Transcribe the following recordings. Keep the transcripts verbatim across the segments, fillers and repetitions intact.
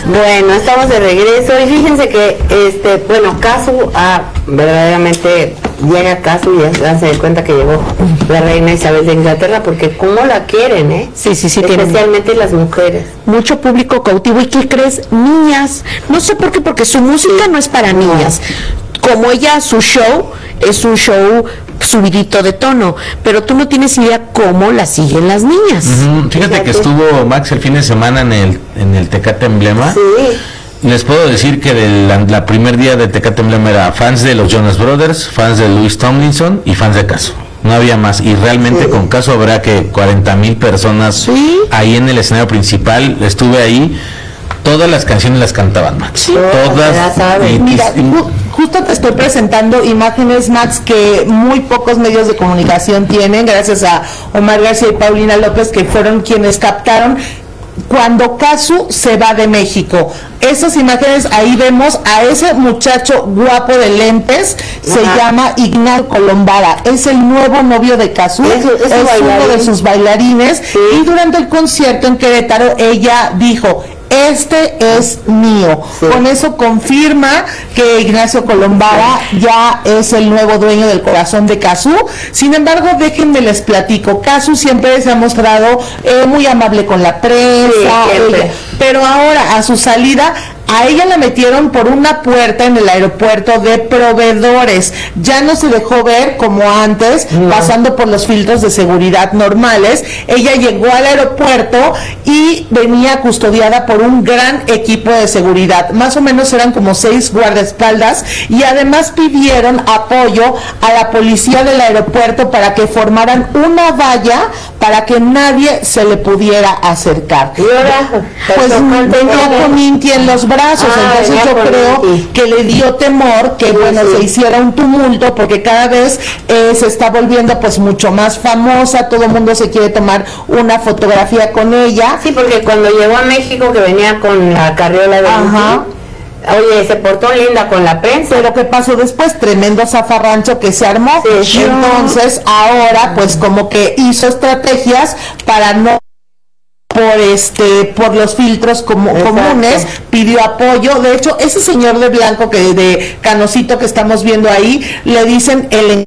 Bueno, estamos de regreso y fíjense que, este, bueno, Casu, ah, verdaderamente llega Casu y ya se da cuenta que llegó la reina Isabel de Inglaterra, porque cómo la quieren, ¿eh? Sí, sí, sí. Especialmente las mujeres. Mucho público cautivo. ¿Y qué crees? Niñas. No sé por qué, porque su música no es para niñas. Como ella, su show es un show subidito de tono, pero tú no tienes idea cómo la siguen las niñas. Uh-huh. Fíjate, Fíjate que estuvo Max el fin de semana en el en el Tecate Emblema. Sí. Les puedo decir que de la, la primer día de Tecate Emblema era fans de los Jonas Brothers, fans de Louis Tomlinson y fans de Casu. No había más, y realmente sí. Con Casu habrá que cuarenta mil personas ¿Sí? ahí en el escenario principal. Estuve ahí. Todas las canciones las cantaban Max. Sí, todas. Y, Mira, y, ju justo te estoy presentando imágenes, Max, que muy pocos medios de comunicación tienen, gracias a Omar García y Paulina López, que fueron quienes captaron cuando Casu se va de México. Esas imágenes, ahí vemos a ese muchacho guapo de lentes, Ajá. se llama Ignacio Colombara, es el nuevo novio de Casu, es, es, es uno de sus bailarines, sí. Y durante el concierto en Querétaro, ella dijo: este es mío. Sí. Con eso confirma que Ignacio Colombara sí. ya es el nuevo dueño del corazón de Casu. Sin embargo, déjenme les platico. Casu siempre se ha mostrado eh, muy amable con la prensa, sí, ella, pero ahora a su salida, a ella la metieron por una puerta en el aeropuerto de proveedores. Ya no se dejó ver como antes, no. pasando por los filtros de seguridad normales. Ella llegó al aeropuerto y venía custodiada por un gran equipo de seguridad. Más o menos eran como seis guardaespaldas, y además pidieron apoyo a la policía del aeropuerto para que formaran una valla para que nadie se le pudiera acercar. ¿Y ahora? Pues venía con Inti en los brazos. Ah, entonces yo creo que le dio temor que sí, bueno sí. se hiciera un tumulto, porque cada vez eh, se está volviendo pues mucho más famosa, todo el mundo se quiere tomar una fotografía con ella. Sí, porque cuando llegó a México, que venía con la carriola de Ajá. Oye, se portó linda con la prensa. Pero ¿qué pasó después? Tremendo zafarrancho que se armó. Sí, entonces ahora pues como que hizo estrategias para no por este por los filtros como comunes, pidió apoyo. De hecho, ese señor de blanco que de canosito que estamos viendo ahí, le dicen el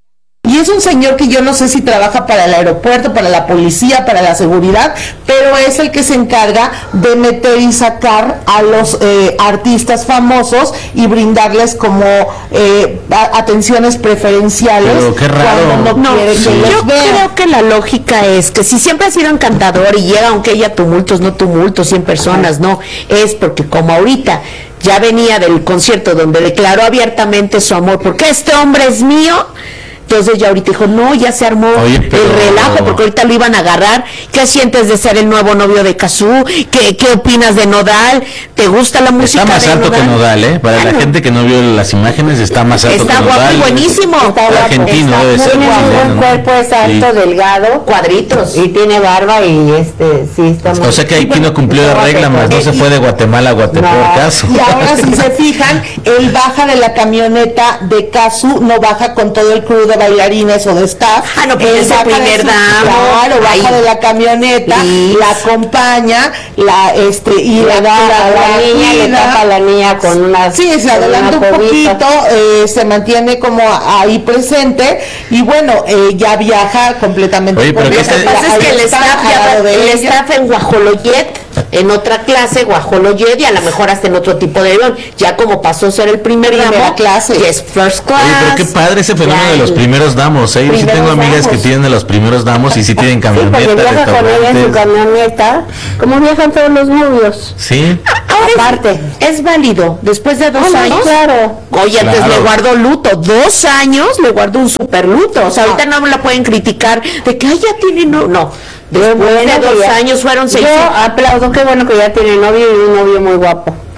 y es un señor que yo no sé si trabaja para el aeropuerto, para la policía, para la seguridad, pero es el que se encarga de meter y sacar a los eh, artistas famosos y brindarles como eh, a, atenciones preferenciales. Pero qué raro. No no, quiere sí. que yo creo que la lógica es que si siempre ha sido encantador y llega aunque haya tumultos, no tumultos, cien personas, no, es porque como ahorita ya venía del concierto donde declaró abiertamente su amor, porque este hombre es mío. Entonces ya ahorita dijo, no, ya se armó Oye, pero... el relajo, porque ahorita lo iban a agarrar. ¿Qué sientes de ser el nuevo novio de Casu? ¿Qué, qué opinas de Nodal? ¿Te gusta la música de Nodal? Está más alto que Nodal, ¿eh? Para bueno, la gente que no vio las imágenes, está más alto está que Nodal. Está guapo y buenísimo. Está guapo. Argentino está, debe ser. Tiene un buen ¿no? cuerpo, es alto, sí. delgado, cuadritos. Y tiene barba y este, sí, está muy... O sea que aquí no cumplió la regla, más no se fue de Guatemala a Guatemala, no. Casu. Y ahora si se fijan, él baja de la camioneta de Casu, no baja con todo el crew de bailarines o de staff. Ah, no, pues es el primer damo. Claro, baja de la camioneta, sí. la acompaña, la este y la, le da la, a la, la niña, le tapa a la niña con una. Sí, se adelanta un poquito, eh, se mantiene como ahí presente y bueno, eh, ya viaja completamente. Oye, pero lo que pasa es que el staff, ya, el staff en Guajoloyet, en otra clase, Guajoloyet, y a lo mejor hasta en otro tipo de avión, ya como pasó a ser el primer damo, clase, que es first class. Oye, pero qué padre ese fenómeno ya, de los primeros damos, ¿eh? Yo sí tengo amigas damos. que tienen de los primeros damos y sí tienen camioneta, sí, porque viaja con ella en su camioneta, como viajan todos los novios. Sí. Ahora, aparte, es válido, después de dos ah, años. Claro. Oye, claro. antes le guardó luto, dos años le guardó un super luto. O sea, ahorita no me la pueden criticar de que, ay, ya tiene, no, no. Después bueno, de dos ya, años fueron seis. Yo aplaudo, qué bueno que ya tiene novio y un novio muy guapo.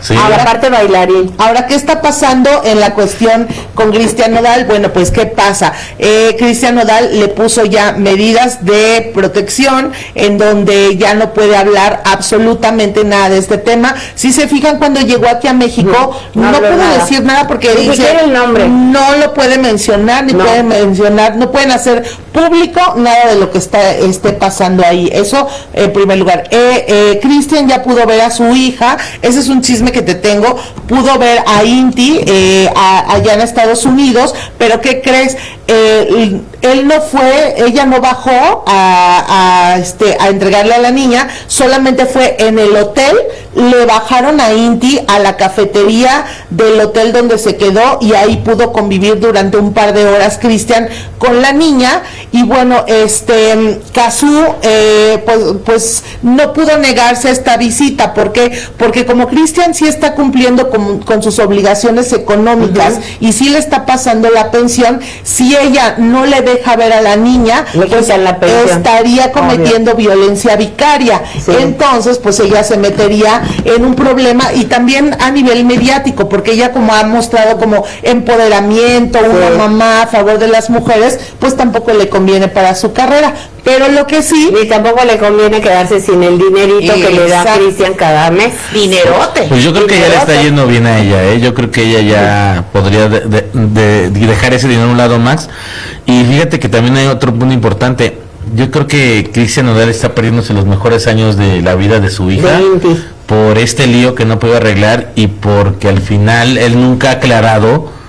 Sí. Ahora, aparte bailarín. Ahora, ¿qué está pasando en la cuestión con Cristian Nodal? Bueno, pues, ¿qué pasa? Eh, Cristian Nodal le puso ya medidas de protección en donde ya no puede hablar absolutamente nada de este tema. Si se fijan, cuando llegó aquí a México, no, no, no puede nada. decir nada porque ni dice, el nombre. No lo puede mencionar, ni no. puede mencionar, no pueden hacer público nada de lo que está esté pasando ahí. Eso en primer lugar. Eh, eh, Cristian ya pudo ver a su hija, ese es un chisme que te tengo, pudo ver a Inti eh, a, allá en Estados Unidos, pero ¿qué crees? Eh, él no fue, ella no bajó a, a, este, a entregarle a la niña, solamente fue en el hotel, le bajaron a Inti a la cafetería del hotel donde se quedó y ahí pudo convivir durante un par de horas Cristian con la niña. Y bueno, este Cazzu eh, pues, pues no pudo negarse a esta visita. ¿Por qué? Porque como Cristian sí está cumpliendo con, con sus obligaciones económicas, uh-huh, y sí le está pasando la pensión, si ella no le deja ver a la niña, pues la estaría cometiendo Obvio. violencia vicaria. Sí. Entonces, pues ella se metería en un problema, y también a nivel mediático, porque ella como ha mostrado como empoderamiento, sí, una mamá a favor de las mujeres, pues tampoco le conviene para su carrera. Pero lo que sí... Y tampoco le conviene quedarse sin el dinerito que le da Cristian cada mes. Dinerote. Pues yo creo Dinerote. que ya le está yendo bien a ella, ¿eh? Yo creo que ella ya sí. podría de, de, de dejar ese dinero a un lado, Max. Y fíjate que también hay otro punto importante. Yo creo que Cristian Nodal está perdiéndose los mejores años de la vida de su hija veinte por este lío que no puede arreglar, y porque al final él nunca ha aclarado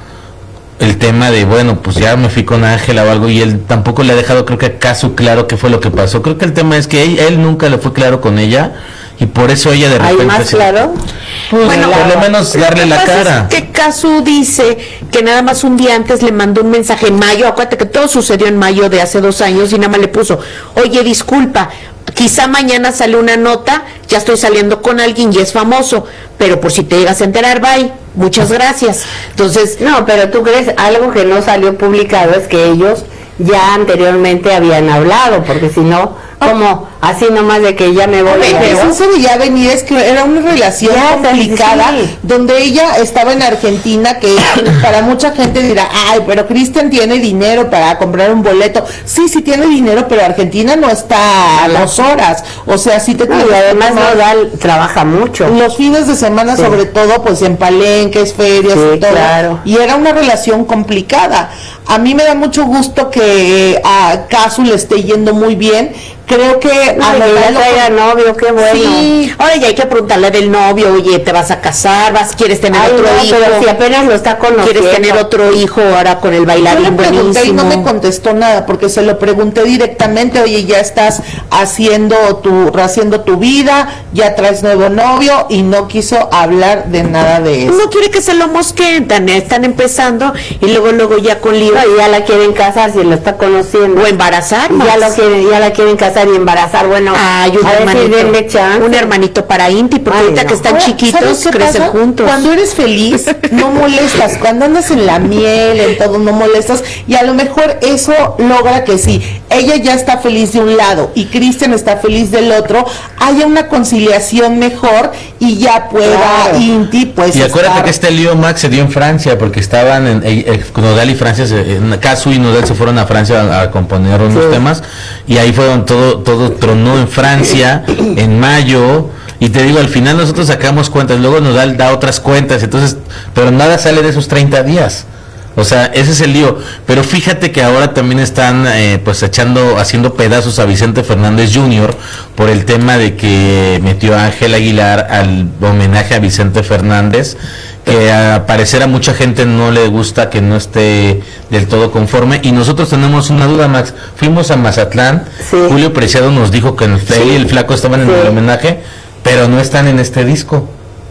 el tema de, bueno, pues ya me fui con Ángela o algo, y él tampoco le ha dejado, creo que a Cazzu claro qué fue lo que pasó. Creo que el tema es que él, él nunca le fue claro con ella, y por eso ella de repente... ¿Hay más se, claro? Pues, bueno, por lo menos darle la cara. Es que Cazzu dice que nada más un día antes le mandó un mensaje en mayo, acuérdate que todo sucedió en mayo de hace dos años, y nada más le puso, oye, disculpa, quizá mañana sale una nota, ya estoy saliendo con alguien y es famoso, pero por si te llegas a enterar, bye, muchas gracias. Entonces, no, pero tú crees, algo que no salió publicado es que ellos ya anteriormente habían hablado, porque si no, como así nomás de que ya me voy. Pero eso de ya venir es que era una relación ya, complicada, sí, donde ella estaba en Argentina, que para mucha gente dirá, ay, pero Cristian tiene dinero para comprar un boleto. Sí, sí tiene dinero, pero Argentina no está a dos horas, o sea, sí te no, y además Nodal trabaja mucho. Los fines de semana, sí, sobre todo, pues en palenques, ferias, sí, y todo. Claro. Y era una relación complicada. A mí me da mucho gusto que a Cazzu le esté yendo muy bien. Creo que no, a ya traiga novio, qué bueno. Sí. Ahora ya hay que preguntarle del novio, oye, ¿te vas a casar? ¿Vas, quieres tener Ay, otro no, hijo? Pero si apenas lo está conociendo. ¿Quieres tener otro hijo ahora con el bailarín? Yo le pregunté buenísimo. Y no me contestó nada, porque se lo pregunté directamente, oye, ya estás haciendo tu, haciendo tu vida, ya traes nuevo novio, y no quiso hablar de nada de eso. No quiere que se lo mosqueen, están empezando, y luego luego ya con lío. No, y ya la quieren casar si lo está conociendo. O embarazar. Ya lo quieren, ya la quieren casar y embarazar. Bueno, ay, un, hermanito, un hermanito para Inti, porque ay, ahorita no. que están ahora, chiquitos crecen pasa? juntos. Cuando eres feliz no molestas, cuando andas en la miel, en todo, no molestas, y a lo mejor eso logra que si ella ya está feliz de un lado y Cristian está feliz del otro, haya una conciliación mejor y ya pueda claro. Inti pues y acuérdate estar... que este lío, Max, se dio en Francia, porque estaban en, en, en Nodal y Francia, Cazzu y Nodal se fueron a Francia a, a componer unos sí. temas, y ahí fueron todo todo tronó en Francia en mayo, y te digo, al final nosotros sacamos cuentas, luego Nodal da otras cuentas, entonces, pero nada sale de esos treinta días. O sea, ese es el lío. Pero fíjate que ahora también están eh, pues echando, haciendo pedazos a Vicente Fernández junior por el tema de que metió a Ángel Aguilar al homenaje a Vicente Fernández, que a parecer a mucha gente no le gusta, que no esté del todo conforme. Y nosotros tenemos una duda, Max. Fuimos a Mazatlán, sí. Julio Preciado nos dijo que el Flaco sí. y el Flaco estaban sí. en el homenaje, pero no están en este disco.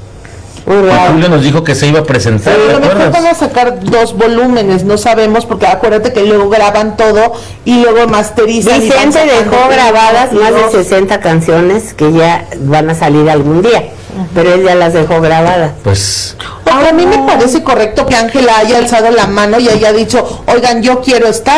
Wow. Julio nos dijo que se iba a presentar. Sí, a lo mejor van a sacar dos volúmenes, no sabemos, porque acuérdate que luego graban todo y luego masterizan. Vicente dejó grabadas más de sesenta canciones que ya van a salir algún día, uh-huh. pero él ya las dejó grabadas. Pues ahora a mí me parece correcto que Ángela haya alzado la mano y haya dicho, oigan, yo quiero estar.